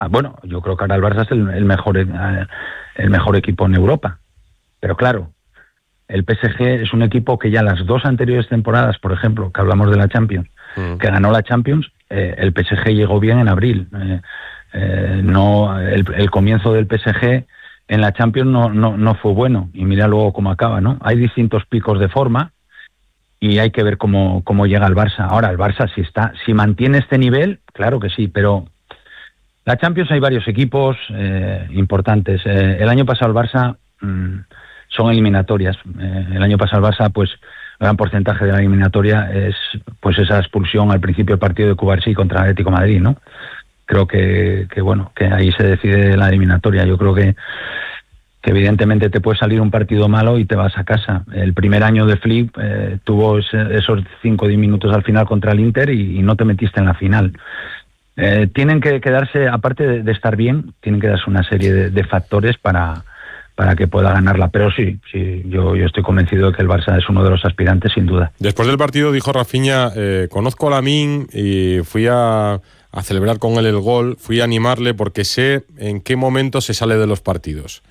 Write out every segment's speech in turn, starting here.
Bueno, yo creo que ahora el Barça es el mejor equipo en Europa. Pero claro, el PSG es un equipo que ya las 2 anteriores temporadas, por ejemplo, que hablamos de la Champions, que ganó la Champions, el PSG llegó bien en abril. No, el comienzo del PSG en la Champions no fue bueno, y mira luego cómo acaba, ¿no? Hay distintos picos de forma y hay que ver cómo llega el Barça. Ahora, el Barça si mantiene este nivel, claro que sí, pero la Champions hay varios equipos importantes. El año pasado el Barça son eliminatorias. El año pasado el Barça, pues, gran porcentaje de la eliminatoria es pues esa expulsión al principio del partido de Cubarsí contra Atlético de Madrid, ¿no? Creo que ahí se decide la eliminatoria. Yo creo que evidentemente te puede salir un partido malo y te vas a casa. El primer año de Flick tuvo esos 5 o 10 minutos al final contra el Inter y no te metiste en la final. Tienen que quedarse, aparte de estar bien, tienen que darse una serie de factores para que pueda ganarla. Pero sí, yo estoy convencido de que el Barça es uno de los aspirantes, sin duda. Después del partido dijo Rafinha, conozco a Lamine y fui a celebrar con él el gol, fui a animarle porque sé en qué momento se sale de los partidos.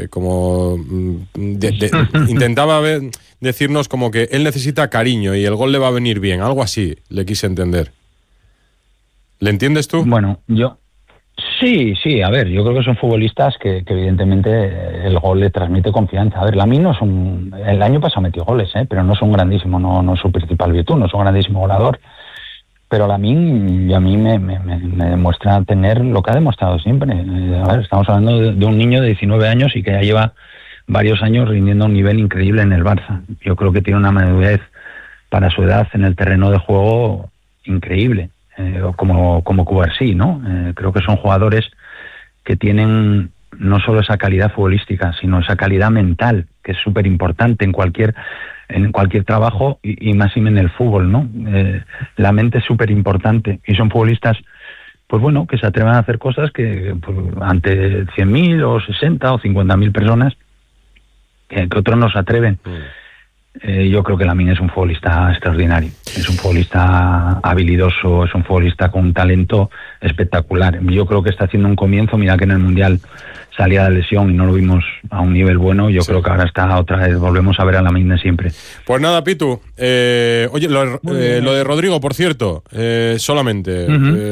Intentaba decirnos como que él necesita cariño y el gol le va a venir bien, algo así le quise entender. ¿Le entiendes tú? Bueno, sí, a ver, yo creo que son futbolistas que evidentemente el gol le transmite confianza. A ver, Lamine no es el año pasado metió goles, pero no es un grandísimo, no es su principal virtud, no es un grandísimo goleador. Pero Lamine a mí me demuestra tener lo que ha demostrado siempre. A ver, estamos hablando de un niño de 19 años y que ya lleva varios años rindiendo a un nivel increíble en el Barça. Yo creo que tiene una madurez para su edad en el terreno de juego increíble. Como Cubarsí, ¿no? Creo que son jugadores que tienen no solo esa calidad futbolística, sino esa calidad mental, que es súper importante en cualquier trabajo y más en el fútbol, ¿no? La mente es súper importante y son futbolistas, pues bueno, que se atreven a hacer cosas que pues, ante 100.000 o 60 o 50.000 personas que otros no se atreven. Yo creo que Lamine es un futbolista extraordinario, es un futbolista habilidoso, es un futbolista con un talento espectacular. Yo creo que está haciendo un comienzo, mira que en el Mundial salía de lesión y no lo vimos a un nivel bueno. Yo creo que ahora está otra vez, volvemos a ver a Lamine siempre. Pues nada, Pitu, oye, lo de Rodrigo, por cierto, solamente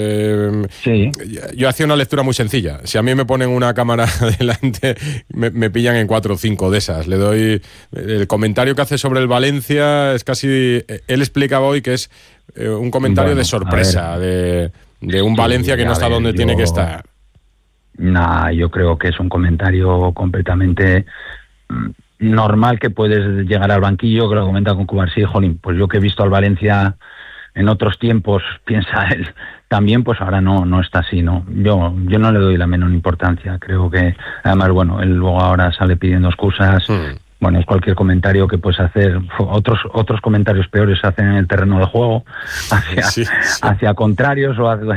sí. Yo hacía una lectura muy sencilla. Si a mí me ponen una cámara delante, me pillan en 4 o 5 de esas. Le doy el comentario que hace sobre el Valencia, es casi, él explicaba hoy que es un comentario de sorpresa, de un Valencia que no está donde tiene que estar. Yo creo que es un comentario completamente normal, que puedes llegar al banquillo, que lo comenta con Cubarsí, jolín, pues yo que he visto al Valencia en otros tiempos, piensa él también, pues ahora no está así, ¿no? Yo no le doy la menor importancia. Creo que, además, bueno, él luego ahora sale pidiendo excusas. Bueno, es cualquier comentario que puedes hacer. Otros comentarios peores se hacen en el terreno de juego, hacia contrarios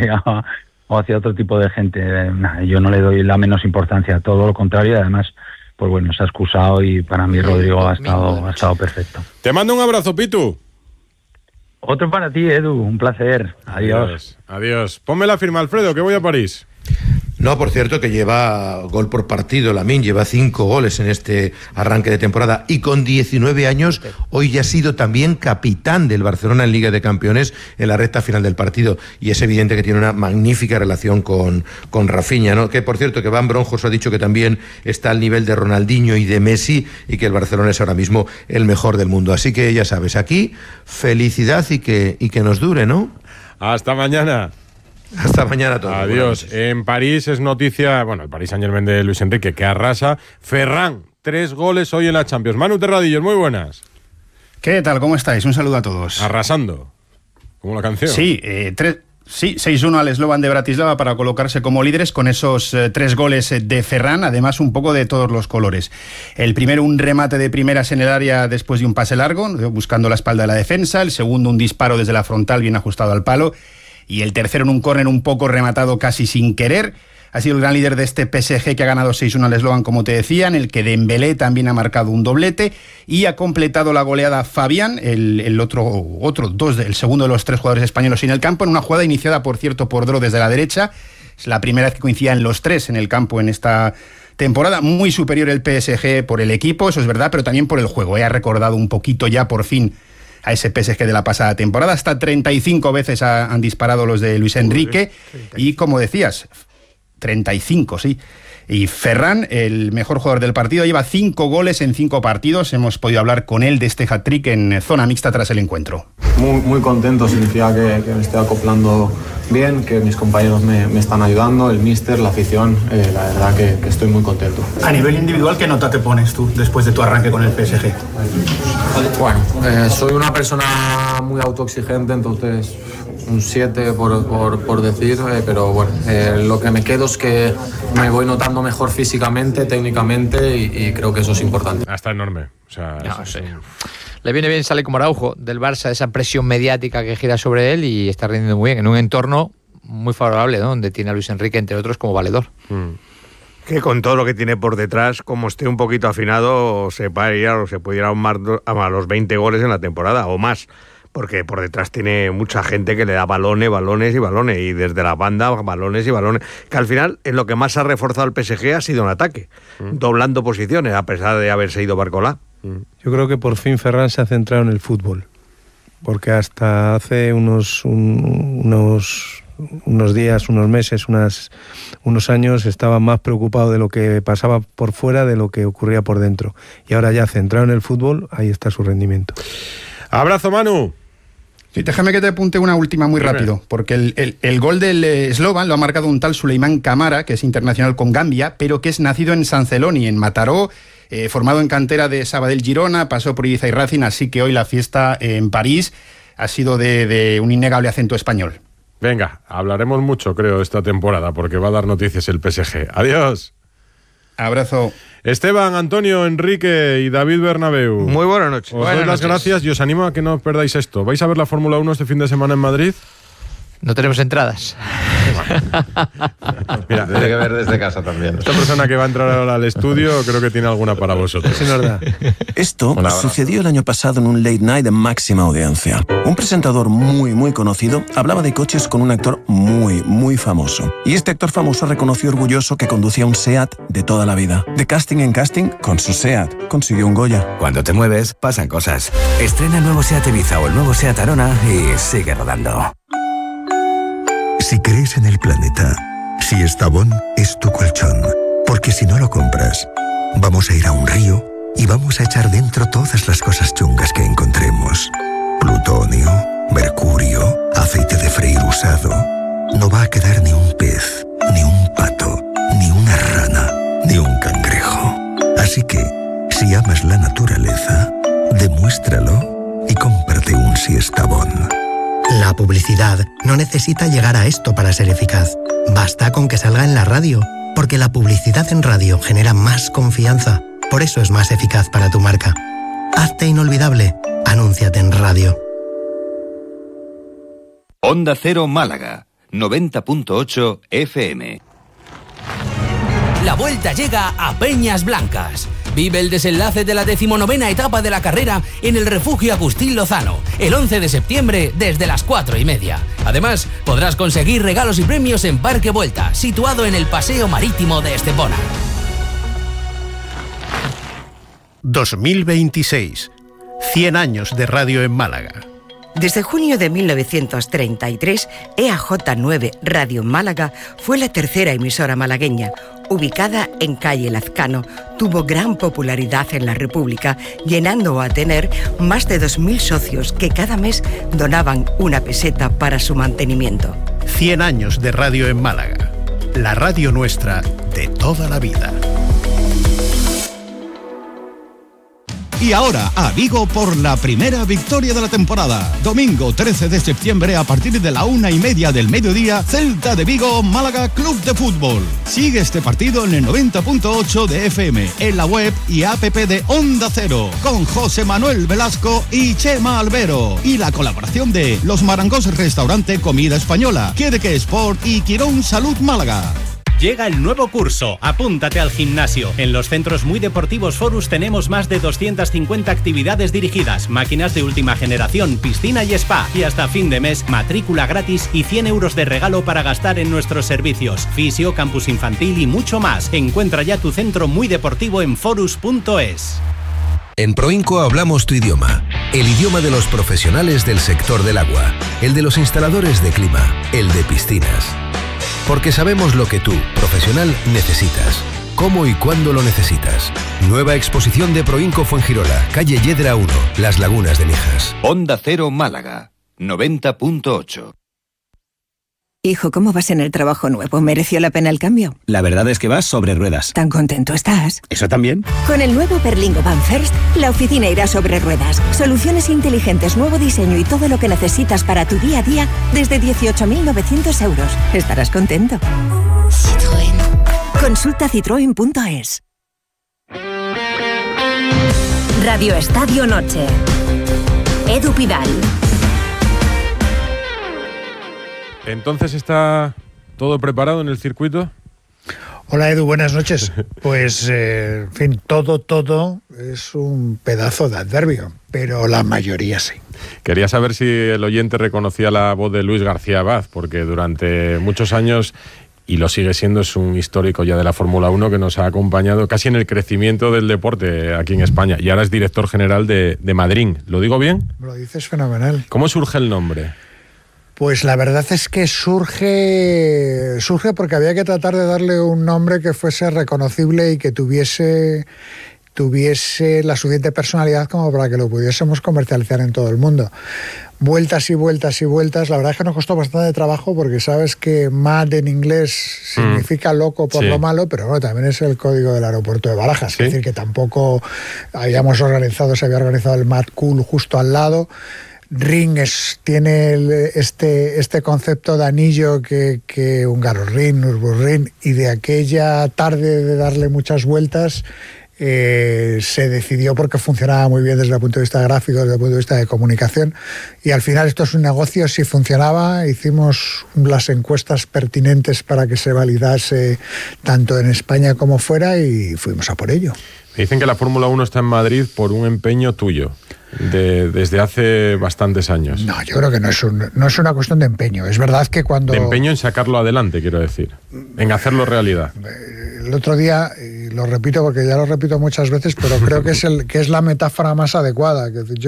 o hacia otro tipo de gente. Yo no le doy la menos importancia, todo lo contrario. Además, pues bueno, se ha excusado y para mí Rodrigo ha estado perfecto. Te mando un abrazo, Pitu. Otro para ti, Edu, un placer. Adiós. Ponme la firma, Alfredo, que voy a París. No, por cierto, que lleva gol por partido Lamine, lleva 5 goles en este arranque de temporada y con 19 años hoy ya ha sido también capitán del Barcelona en Liga de Campeones en la recta final del partido, y es evidente que tiene una magnífica relación con Rafinha, ¿no? Que por cierto que Van Bronjos ha dicho que también está al nivel de Ronaldinho y de Messi y que el Barcelona es ahora mismo el mejor del mundo. Así que ya sabes, aquí felicidad y que nos dure, ¿no? Hasta mañana. Hasta mañana a todos. Adiós. En París es noticia, bueno, el Paris Saint-Germain de Luis Enrique, que arrasa. Ferran, 3 goles hoy en la Champions. Manu Terradillos, muy buenas. ¿Qué tal? ¿Cómo estáis? Un saludo a todos. Arrasando, como la canción. Sí, 6-1 al Slovan de Bratislava para colocarse como líderes con esos 3 goles de Ferran, además un poco de todos los colores. El primero, un remate de primeras en el área después de un pase largo, buscando la espalda de la defensa. El segundo, un disparo desde la frontal bien ajustado al palo. Y el tercero en un córner un poco rematado casi sin querer. Ha sido el gran líder de este PSG que ha ganado 6-1 al Slovan, como te decía, en el que Dembélé también ha marcado un doblete y ha completado la goleada Fabián, el segundo de los 3 jugadores españoles en el campo, en una jugada iniciada, por cierto, por Dro desde la derecha. Es la primera vez que coincidían los tres en el campo en esta temporada. Muy superior el PSG por el equipo, eso es verdad, pero también por el juego. Ha recordado un poquito ya por fin a ese PSG de la pasada temporada. Hasta 35 veces han disparado los de Luis Enrique. Y como decías, 35, sí. Y Ferran, el mejor jugador del partido, lleva 5 goles en 5 partidos. Hemos podido hablar con él de este hat-trick en zona mixta tras el encuentro. Muy contento, significa que me estoy acoplando bien, que mis compañeros me están ayudando, el míster, la afición, la verdad que estoy muy contento. A nivel individual, ¿qué nota te pones tú después de tu arranque con el PSG? Bueno, soy una persona muy autoexigente, entonces un 7 por decir, pero bueno, lo que me quedo es que me voy notando mejor físicamente, técnicamente y creo que eso es importante. Está enorme. O sea, no, sí. Le viene bien, sale como Araujo del Barça, esa presión mediática que gira sobre él y está rindiendo muy bien en un entorno muy favorable, ¿no? Donde tiene a Luis Enrique, entre otros, como valedor. Que con todo lo que tiene por detrás, como esté un poquito afinado, se puede ir a los 20 goles en la temporada o más. Porque por detrás tiene mucha gente que le da balones y desde la banda balones y balones, que al final en lo que más ha reforzado el PSG ha sido un ataque, doblando posiciones a pesar de haberse ido Barcola. Yo creo que por fin Ferran se ha centrado en el fútbol, porque hasta hace unos días, unos meses, unos años estaba más preocupado de lo que pasaba por fuera de lo que ocurría por dentro, y ahora ya centrado en el fútbol, ahí está su rendimiento. Abrazo, Manu. Sí, déjame que te apunte una última muy rápido, porque el gol del eslovan lo ha marcado un tal Suleiman Camara, que es internacional con Gambia, pero que es nacido en San Celoni, en Mataró, formado en cantera de Sabadell Girona, pasó por Ibiza y Racing, así que hoy la fiesta en París ha sido de un innegable acento español. Venga, hablaremos mucho, creo, esta temporada, porque va a dar noticias el PSG. Adiós. Abrazo. Esteban, Antonio, Enrique y David Bernabéu. Muy buenas noches. Os doy las gracias y os animo a que no os perdáis esto. ¿Vais a ver la Fórmula 1 este fin de semana en Madrid? No tenemos entradas. Mira, tiene que ver desde casa también. Esta persona que va a entrar ahora al estudio creo que tiene alguna para vosotros. Es verdad. Esto sucedió el año pasado en un late night de máxima audiencia. Un presentador muy conocido hablaba de coches con un actor muy famoso. Y este actor famoso reconoció orgulloso que conducía un SEAT de toda la vida. De casting en casting, con su SEAT consiguió un Goya. Cuando te mueves, pasan cosas. Estrena el nuevo SEAT Ibiza o el nuevo SEAT Arona y sigue rodando. Si crees en el planeta, Siestabón es tu colchón. Porque si no lo compras, vamos a ir a un río y vamos a echar dentro todas las cosas chungas que encontremos. Plutonio, mercurio, aceite de freír usado. No va a quedar ni un pez, ni un pato, ni una rana, ni un cangrejo. Así que, si amas la naturaleza, demuéstralo y cómprate un Siestabón. La publicidad no necesita llegar a esto para ser eficaz. Basta con que salga en la radio, porque la publicidad en radio genera más confianza. Por eso es más eficaz para tu marca. Hazte inolvidable. Anúnciate en radio. Onda Cero Málaga, 90.8 FM. La vuelta llega a Peñas Blancas. Vive el desenlace de la 19ª etapa de la carrera en el Refugio Agustín Lozano, el 11 de septiembre desde las 4:30. Además, podrás conseguir regalos y premios en Parque Vuelta, situado en el Paseo Marítimo de Estepona. 2026. 100 años de radio en Málaga. Desde junio de 1933, EAJ9 Radio Málaga fue la tercera emisora malagueña. Ubicada en calle Lazcano, tuvo gran popularidad en la República, llenando a tener más de 2.000 socios que cada mes donaban una peseta para su mantenimiento. 100 años de radio en Málaga. La radio nuestra de toda la vida. Y ahora a Vigo por la primera victoria de la temporada. Domingo 13 de septiembre a partir de la 1:30 del mediodía, Celta de Vigo, Málaga Club de Fútbol. Sigue este partido en el 90.8 de FM, en la web y app de Onda Cero, con José Manuel Velasco y Chema Albero. Y la colaboración de Los Marangos Restaurante Comida Española, Quedeque Sport y Quirón Salud Málaga. Llega el nuevo curso. Apúntate al gimnasio. En los centros muy deportivos Forus tenemos más de 250 actividades dirigidas, máquinas de última generación, piscina y spa. Y hasta fin de mes, matrícula gratis y 100 euros de regalo para gastar en nuestros servicios. Fisio, campus infantil y mucho más. Encuentra ya tu centro muy deportivo en forus.es. En Proinco hablamos tu idioma, el idioma de los profesionales del sector del agua, el de los instaladores de clima, el de piscinas. Porque sabemos lo que tú, profesional, necesitas, cómo y cuándo lo necesitas. Nueva exposición de Proinco Fuengirola, calle Yedra 1, Las Lagunas de Mijas. Onda Cero Málaga, 90.8. Hijo, ¿cómo vas en el trabajo nuevo? ¿Mereció la pena el cambio? La verdad es que vas sobre ruedas. ¿Tan contento estás? ¿Eso también? Con el nuevo Berlingo Van First, la oficina irá sobre ruedas. Soluciones inteligentes, nuevo diseño y todo lo que necesitas para tu día a día desde 18.900 euros. Estarás contento. Citroën. Consulta citroen.es. Radio Estadio Noche. Edu Pidal. Entonces, ¿está todo preparado en el circuito? Hola Edu, buenas noches. Pues, en fin, todo es un pedazo de adverbio, pero la mayoría sí. Quería saber si el oyente reconocía la voz de Luis García Abad, porque durante muchos años, y lo sigue siendo, es un histórico ya de la Fórmula 1 que nos ha acompañado casi en el crecimiento del deporte aquí en España, y ahora es director general de Madrid. ¿Lo digo bien? Lo dices fenomenal. ¿Cómo surge el nombre? Pues la verdad es que surge porque había que tratar de darle un nombre que fuese reconocible y que tuviese la suficiente personalidad como para que lo pudiésemos comercializar en todo el mundo. Vueltas y vueltas y vueltas. La verdad es que nos costó bastante trabajo porque sabes que mad en inglés significa loco por lo malo, pero bueno, también es el código del aeropuerto de Barajas. ¿Sí? Es decir, que tampoco se había organizado el Mad Cool justo al lado. Ring tiene este concepto de anillo que Hungaroring, Nürburgring, y de aquella tarde de darle muchas vueltas se decidió porque funcionaba muy bien desde el punto de vista gráfico, desde el punto de vista de comunicación, y al final esto es un negocio. Si funcionaba, hicimos las encuestas pertinentes para que se validase tanto en España como fuera y fuimos a por ello. Me dicen que la Fórmula 1 está en Madrid por un empeño tuyo. Desde hace bastantes años. No, yo creo que no es una cuestión de empeño. Es verdad que cuando... De empeño en sacarlo adelante, quiero decir. En hacerlo realidad. El otro día, y lo repito porque ya lo repito muchas veces, pero creo que es la metáfora más adecuada. Es decir,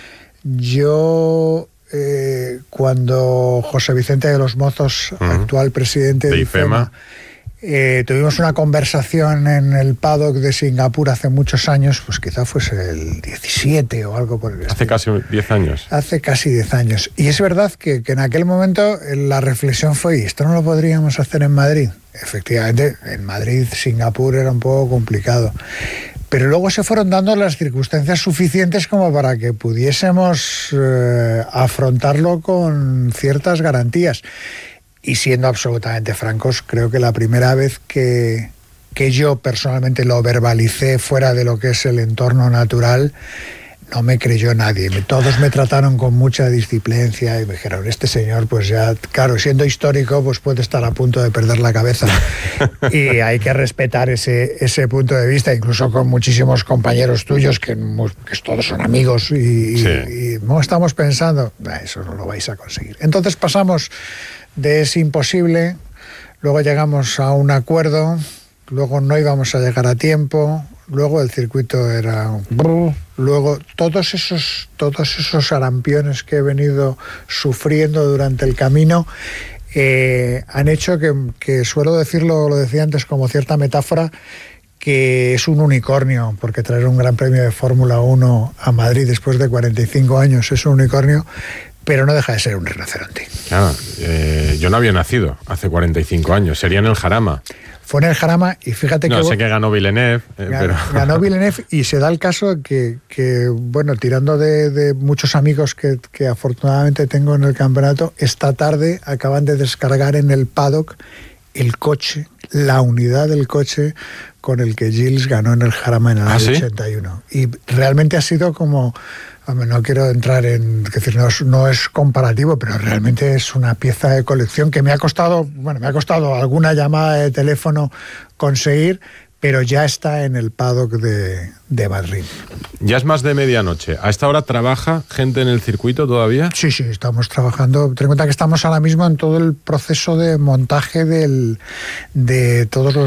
yo cuando José Vicente de los Mozos, actual presidente de IFEMA, tuvimos una conversación en el paddock de Singapur hace muchos años, pues quizá fuese el 17 o algo por el estilo. Hace casi 10 años. Hace casi 10 años. Y es verdad que en aquel momento la reflexión fue, ¿y esto no lo podríamos hacer en Madrid? Efectivamente, en Madrid, Singapur era un poco complicado. Pero luego se fueron dando las circunstancias suficientes como para que pudiésemos afrontarlo con ciertas garantías. Y siendo absolutamente francos, creo que la primera vez que yo personalmente lo verbalicé fuera de lo que es el entorno natural, no me creyó nadie. Todos me trataron con mucha disciplinencia y me dijeron, este señor, pues ya, claro, siendo histórico, pues puede estar a punto de perder la cabeza. Y hay que respetar ese punto de vista, incluso con muchísimos compañeros tuyos, que todos son amigos, y no estamos pensando, eso no lo vais a conseguir. Entonces pasamos de es imposible, luego llegamos a un acuerdo, luego no íbamos a llegar a tiempo, luego el circuito era luego todos esos arampiones que he venido sufriendo durante el camino han hecho que suelo decirlo, lo decía antes como cierta metáfora, que es un unicornio, porque traer un gran premio de Fórmula 1 a Madrid después de 45 años es un unicornio, pero no deja de ser un rinoceronte. Claro, yo no había nacido hace 45 años, sería en el Jarama. Fue en el Jarama y fíjate que... No, sé que ganó Villeneuve, pero... Ganó Villeneuve y se da el caso que bueno, tirando de muchos amigos que afortunadamente tengo en el campeonato, esta tarde acaban de descargar en el paddock el coche, la unidad del coche con el que Gilles ganó en el Jarama en el año 81. Y realmente ha sido como... No quiero entrar en... Es decir, no es comparativo, pero realmente es una pieza de colección que me ha costado alguna llamada de teléfono conseguir, pero ya está en el paddock de Madrid. Ya es más de medianoche. ¿A esta hora trabaja gente en el circuito todavía? Sí, estamos trabajando. Ten en cuenta que estamos ahora mismo en todo el proceso de montaje de todos